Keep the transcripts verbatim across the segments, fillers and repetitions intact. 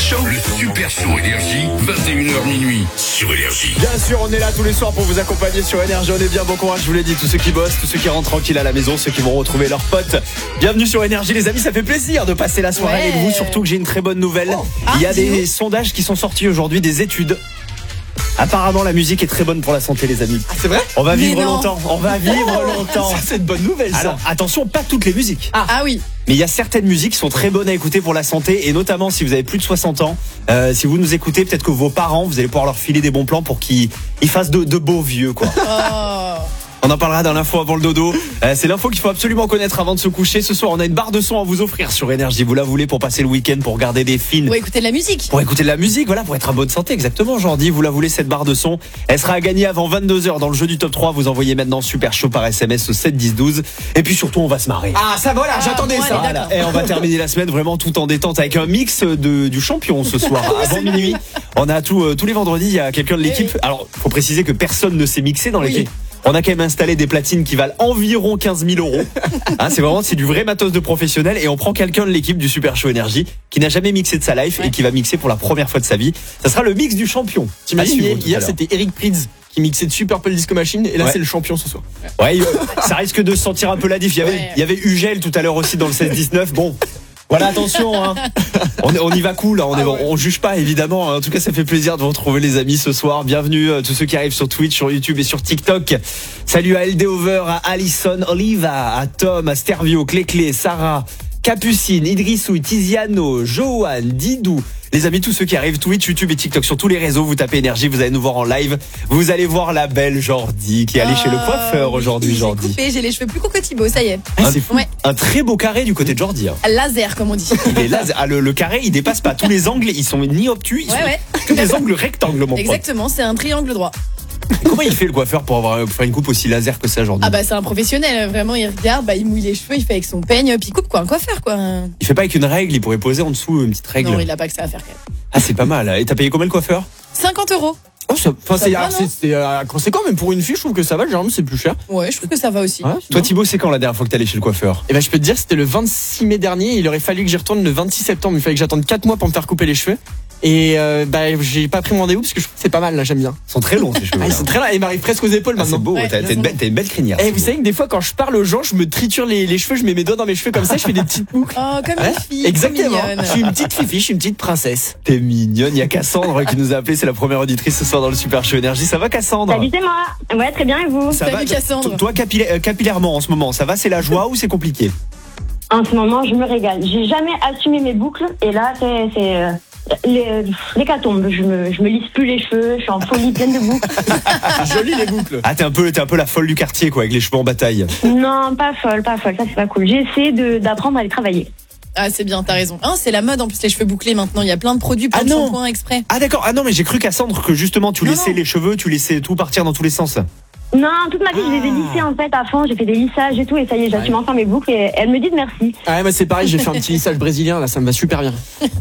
Show. Le Super Show Énergie, vingt et une heures minuit sur Énergie. Bien sûr, on est là tous les soirs pour vous accompagner sur Énergie. On est bien, bon courage, je vous l'ai dit, tous ceux qui bossent, tous ceux qui rentrent tranquilles à la maison, ceux qui vont retrouver leurs potes. Bienvenue sur Énergie les amis, ça fait plaisir de passer la soirée ouais. avec vous, surtout que j'ai une très bonne nouvelle. Oh. Ah, Il y a des sondages qui sont sortis aujourd'hui, des études. Apparemment la musique est très bonne pour la santé les amis. Ah, c'est vrai? On va vivre longtemps, on va vivre longtemps. Ça c'est une bonne nouvelle ça. Alors attention, pas toutes les musiques. Ah, ah oui. Mais il y a certaines musiques qui sont très bonnes à écouter pour la santé, et notamment si vous avez plus de soixante ans, euh, si vous nous écoutez, peut-être que vos parents, vous allez pouvoir leur filer des bons plans pour qu'ils ils fassent de, de beaux vieux quoi. Oh. On en parlera dans l'info avant le dodo. Euh, c'est l'info qu'il faut absolument connaître avant de se coucher. Ce soir, on a une barre de son à vous offrir sur Énergie. Vous la voulez pour passer le week-end, pour regarder des films, pour écouter de la musique. Pour écouter de la musique, voilà, pour être en bonne santé. Exactement, Jordi. Vous la voulez cette barre de son. Elle sera à gagner avant vingt-deux heures dans le jeu du top trois. Vous envoyez maintenant Super Show par S M S au sept dix douze. Et puis surtout, on va se marrer. Ah, ça voilà, ah, j'attendais ça. Voilà. Et on va terminer la semaine vraiment tout en détente avec un mix de, du champion ce soir. Avant minuit, on a tout, euh, tous les vendredis, il y a quelqu'un de l'équipe. Alors, faut préciser que personne ne s'est mixé dans l'équipe. Oui. On a quand même installé des platines qui valent environ quinze mille euros. Hein, c'est vraiment, c'est du vrai matos de professionnel. Et on prend quelqu'un de l'équipe du Super Show Énergie qui n'a jamais mixé de sa life ouais. et qui va mixer pour la première fois de sa vie. Ça sera le mix du champion. T'imagines, hier, hier c'était Eric Prydz qui mixait de Super Purple Disco Machine et là ouais. c'est le champion ce soir. Ouais, ça risque de se sentir un peu la diff. Il y avait, ouais. il y avait Ugel tout à l'heure aussi dans le seize dix-neuf. Bon. Voilà, attention, hein. on, on y va cool, hein. on, est, ah ouais. on juge pas évidemment. En tout cas, ça fait plaisir de vous retrouver les amis ce soir. Bienvenue à tous ceux qui arrivent sur Twitch, sur YouTube et sur TikTok. Salut à L D Over, à Alison, Oliva, à Tom, à Stervio, Cléclé, Sarah, Capucine, Idrissou, Tiziano, Johan, Didou. Les amis, tous ceux qui arrivent, Twitch, YouTube et TikTok, sur tous les réseaux, vous tapez Énergie, vous allez nous voir en live. Vous allez voir la belle Jordi qui est allée euh, chez le coiffeur aujourd'hui, Jordi. J'ai coupé, j'ai les cheveux plus courts que Thibaut, ça y est. Ah, c'est fou. Ouais. Un très beau carré du côté de Jordi. Hein. Laser, comme on dit. Il est laser. Ah, le, le carré, il dépasse pas. Tous les angles, ils sont ni obtus, ils ouais, sont ouais. que des angles rectangles, mon pote. Exactement, c'est un triangle droit. Comment il fait le coiffeur pour avoir pour faire une coupe aussi laser que ça, Jordi? Ah bah c'est un professionnel, vraiment il regarde, bah il mouille les cheveux, il fait avec son peigne, puis il coupe quoi, un coiffeur quoi. Il fait pas avec une règle, il pourrait poser en dessous une petite règle. Non, il a pas que ça à faire quand même. Ah c'est pas mal. Et t'as payé combien le coiffeur? cinquante euros. Oh, ça, ça c'est, va, c'est, c'est euh, conséquent, même pour une fille, je trouve que ça va, généralement c'est plus cher. Ouais, je trouve que ça va aussi. Ouais, toi Thibaut, c'est quand la dernière fois que t'es allé chez le coiffeur? Eh ben je peux te dire, c'était le vingt-six mai dernier, il aurait fallu que j'y retourne le vingt-six septembre, il fallait que j'attende quatre mois pour me faire couper les cheveux. Et euh, bah j'ai pas pris mon rendez-vous parce que je trouve que c'est pas mal là, j'aime bien. Ils sont très longs ces cheveux. Ah, ils sont très longs, ils m'arrivent presque aux épaules ah, maintenant. C'est beau, ouais, t'as, t'as, une belle, t'as une belle crinière. Et vous savez que des fois quand je parle aux gens, je me triture les, les cheveux, je mets mes doigts dans mes cheveux comme ça, je fais des petites boucles. Oh, comme ouais, une fille. Exactement. Je suis une petite fifi, je suis une petite princesse. T'es mignonne. Il y a Cassandre qui nous a appelé, c'est la première auditrice ce soir dans le Super Show Énergie. Ça va Cassandre? Salut, c'est moi. Ouais, très bien, et vous? Ça Salut va, Cassandre. Toi capillaire, capillairement en ce moment, ça va, c'est la joie ou c'est compliqué? En ce moment, je me régale. J'ai jamais assumé mes boucles et là, c'est, c'est euh, les, l'hécatombe. Je me, je me lisse plus les cheveux, je suis en folie pleine de boucles. Joli les boucles. Ah, t'es un peu, t'es un peu la folle du quartier, quoi, avec les cheveux en bataille. Non, pas folle, pas folle, ça c'est pas cool. J'ai essayé de, d'apprendre à les travailler. Ah c'est bien, t'as raison. Hein, c'est la mode en plus les cheveux bouclés maintenant. Il y a plein de produits, plein ah de non. shampoings exprès. Ah d'accord. Ah non mais j'ai cru Cassandre que justement tu non, laissais non. les cheveux, tu laissais tout partir dans tous les sens. Non, toute ma vie ah. je les ai lissés en fait à fond. J'ai fait des lissages et tout et ça y est, j'assume ouais. enfin mes boucles et elle me dit de merci. Ah ouais, moi c'est pareil, j'ai fait un petit lissage brésilien là, ça me va super bien.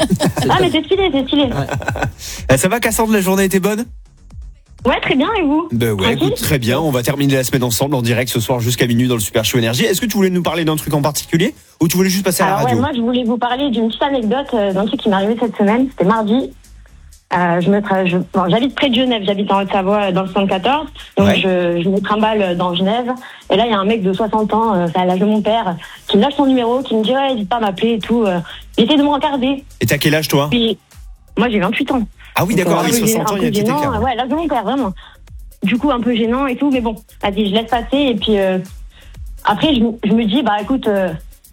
Ah mais c'est stylé, c'est stylé. Ouais. Ça va Cassandre, la journée était bonne? Ouais, très bien, et vous? Ben ouais, écoute, très bien. On va terminer la semaine ensemble en direct ce soir jusqu'à minuit dans le Super Show Énergie. Est-ce que tu voulais nous parler d'un truc en particulier ou tu voulais juste passer à Alors, la radio? Ouais, moi je voulais vous parler d'une petite anecdote euh, d'un truc qui m'est arrivé cette semaine. C'était mardi. Euh, je me tra... je... bon, j'habite près de Genève, j'habite en Haute-Savoie dans le soixante-quatorze. Donc ouais. je... je me trimballe dans Genève. Et là, il y a un mec de soixante ans, euh, à l'âge de mon père, qui me lâche son numéro, qui me dit ouais, n'hésite pas à m'appeler et tout. Euh... J'essaie de me regarder. Et t'as quel âge toi? Puis, moi j'ai vingt-huit ans. Ah oui, d'accord, avec soixante ans, il y a petit écart. Ouais, l'âge de mon père, vraiment. Du coup, un peu gênant et tout, mais bon, vas-y, je laisse passer. Et puis, euh, après, je, je me dis, bah écoute, euh,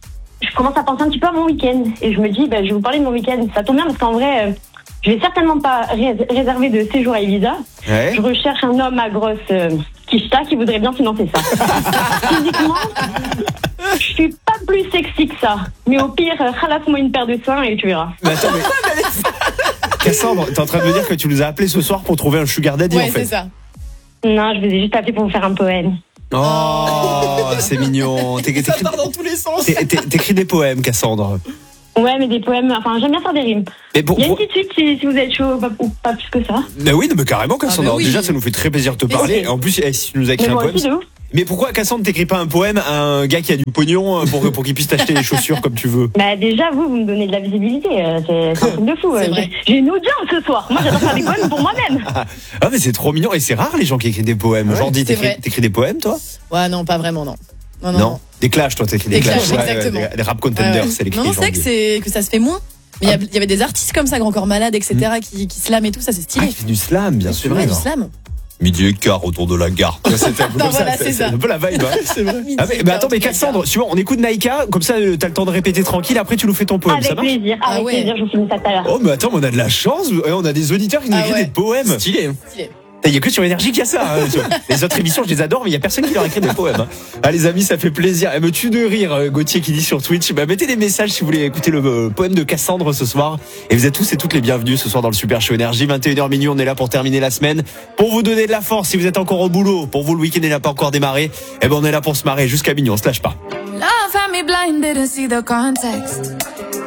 je commence à penser un petit peu à mon week-end. Et je me dis, bah, je vais vous parler de mon week-end. Ça tombe bien parce qu'en vrai, euh, je vais certainement pas ré- réserver de séjour à Ibiza. Ouais. Je recherche un homme à grosse euh, quicheta qui voudrait bien financer ça. Physiquement, je suis pas plus sexy que ça. Mais au pire, ralasse-moi une paire de seins et tu verras. Mais attends, mais... Cassandre, t'es en train de me dire que tu nous as appelé ce soir pour trouver un sugar daddy ouais, en fait? Ouais, c'est ça. Non, je vous ai juste appelé pour vous faire un poème. Oh, c'est mignon. T'es, ça part dans tous les sens. T'es, t'es, t'écris des poèmes, Cassandre. Ouais, mais des poèmes, enfin, j'aime bien faire des rimes. Mais bon, il y a une petite suite si, si vous êtes chaud pas, ou pas plus que ça. Mais oui, mais carrément, Cassandre. Ah, mais oui. Déjà, ça nous fait très plaisir de te parler. Et en plus, si tu nous as écrit mais un moi poème. aussi, de ouf. Mais pourquoi, Cassandre, t'écris pas un poème à un gars qui a du pognon pour, pour qu'il puisse t'acheter les chaussures comme tu veux? Bah déjà, vous, vous me donnez de la visibilité. euh, C'est c'est un truc de fou. C'est euh, vrai. J'ai j'ai une audience ce soir. Moi, j'adore faire des poèmes pour moi-même. Ah, mais c'est trop mignon. Et c'est rare les gens qui écrivent des poèmes. Ouais, Jordi, c'est t'écris, vrai. t'écris des poèmes, toi? Ouais, non, pas vraiment, non. Non, non. Non. non. Des clashs, toi, t'écris des, Des clashs, Ouais, ouais, exactement. des, des rap contenders, Ouais, ouais. c'est l'écrit. Non, non, c'est vrai que, c'est, que ça se fait moins. Mais il y a- il y avait des artistes comme ça, Grand Corps Malade, et cetera, qui, qui slam et tout, ça c'est Ah, stylé. il fait du slam, bien sûr. Ouais, du slam. Midi et quart autour de la gare. C'était un peu Non, comme ça, voilà, c'est ça. un peu la vibe. Hein. C'est vrai. Ah, mais, mais attends, mais Cassandre, suivant, on écoute Naïka, comme ça euh, t'as le temps de répéter tranquille, après tu nous fais ton poème, ça Avec marche? plaisir. Ah Avec ouais. plaisir. Je vous finis ça tout à l'heure. Oh, mais attends, mais on a de la chance, ouais, on a des auditeurs qui nous Ah écrivent ouais. des poèmes. Stylé. Stylé. Il y a que sur Énergie qu'il y a ça. Hein. Les autres émissions, je les adore, mais il y a personne qui leur écrit des poèmes. Hein. Ah, les amis, ça fait plaisir. Elle me tue de rire, euh, Gauthier qui dit sur Twitch. Bah, mettez des messages si vous voulez écouter le euh, poème de Cassandre ce soir. Et vous êtes tous et toutes les bienvenus ce soir dans le Super Show Énergie. vingt et une heures minuit, on est là pour terminer la semaine. Pour vous donner de la force si vous êtes encore au boulot. Pour vous, le week-end n'a pas encore démarré. Eh ben, on est là pour se marrer jusqu'à minuit. On se lâche pas. Love had me blind, didn't see the context.